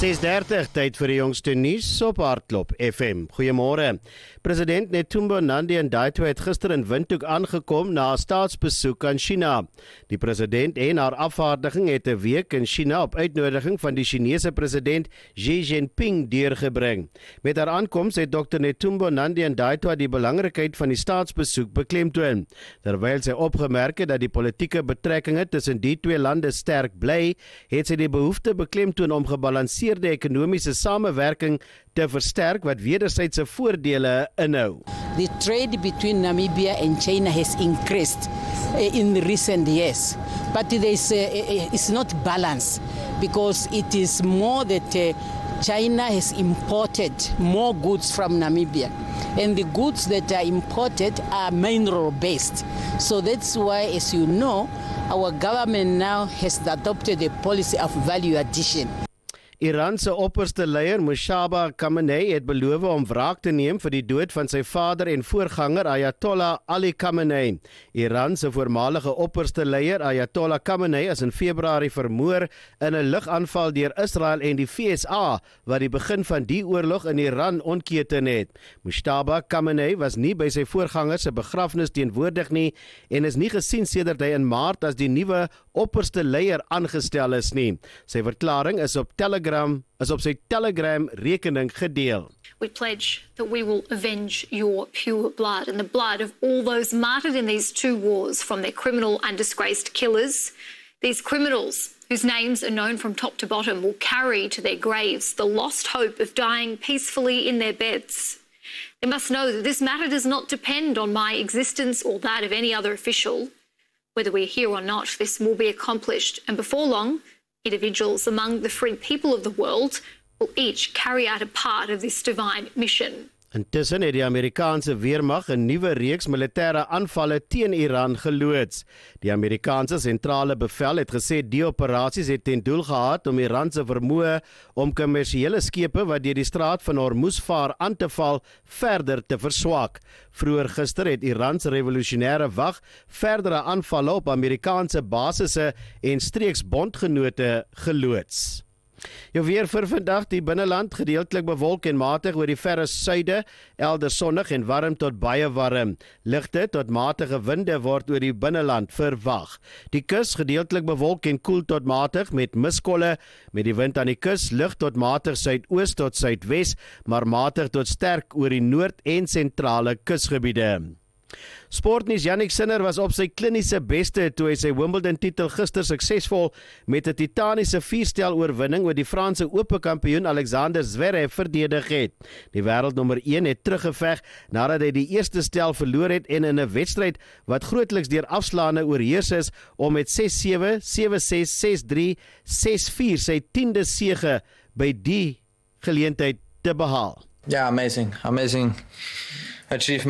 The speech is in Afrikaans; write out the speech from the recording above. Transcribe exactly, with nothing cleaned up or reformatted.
ses dertig, tyd vir die jongste nuus op Hardklop F M. Goeiemôre. President Netumbo Nandi-Ndaitwah het gister in Windhoek aangekom na 'n staatsbesoek aan China. Die president en haar afvaardiging het 'n week in China op uitnodiging van die Chinese president Xi Jinping deurgebring. Met haar aankoms het dokter Netumbo Nandi-Ndaitwah die belangrikheid van die staatsbesoek beklemtoon. Terwyl sy opgemerk het dat die politieke betrekkinge tussen die twee lande sterk bly, het sy die behoefte beklemtoon om gebalanseerde ekonomiese samewerking te versterk wat wederwysige voordele inhou. The trade between Namibia and China has increased uh, in the recent years, but there's, uh, it's not balanced because it is more that uh, China has imported more goods from Namibia, and the goods that are imported are mineral based. So that's why, as you know, our government now has adopted a policy of value addition. Iran se opperste leier Mustafa Khamenei het beloof om wraak te neem vir die dood van sy vader en voorganger Ayatollah Ali Khamenei. Iran se voormalige opperste leier Ayatollah Khamenei is in Februarie vermoor in 'n lugaanval deur Israel en die V S A wat die begin van die oorlog in Iran ontketen het. Mustafa Khamenei was nie by sy voorganger se begrafnis teenwoordig nie en is nie gesien sedert hy in Maart as die nuwe opperste leier aangestel is nie. Sy verklaring is op Telegram is op sy Telegram rekening gedeel. We pledge that we will avenge your pure blood and the blood of all those martyred in these two wars from their criminal and disgraced killers. These criminals, whose names are known from top to bottom, will carry to their graves the lost hope of dying peacefully in their beds. They must know that this matter does not depend on my existence or that of any other official. Whether we're here or not, this will be accomplished, and before long, individuals among the free people of the world will each carry out a part of this divine mission. Intussen het die Amerikaanse weermag 'n nuwe reeks militêre aanvalle teen Iran geloods. Die Amerikaanse sentrale bevel het gesê die operasies het ten doel gehad om Iran se vermoë om kommersiële skepe wat deur die straat van Hormuz vaar aan te val verder te verswak. Vroeër gister het Iran se revolusionêre wag verdere aanvalle op Amerikaanse basisse en streeks bondgenote geloods. Jou weer vir vandag, die binneland gedeeltelik bewolk en matig oor die verre suide, elders sonnig en warm tot baie warm. Ligte tot matige winde word oor die binneland verwag. Die kus gedeeltelik bewolk en koel tot matig met miskolle, met die wind aan die kus lig tot matig suidoos tot suidwes, maar matig tot sterk oor die noord en sentrale kusgebiede. Sportnuus Jannik Sinner was op sy kliniese beste toe hy sy Wimbledon titel gister suksesvol met 'n titaniese vierstel oorwinning oor die Franse Ope kampioen Alexander Zverev verdedig het. Die wêreldnommer een het teruggeveg nadat hy die eerste stel verloor het en in 'n wedstryd wat grootliks deur afslaande oorheers is om met ses sewe, sewe ses, ses drie, ses vier sy tiende sege by die geleentheid te behaal. Yeah, amazing, amazing achievement.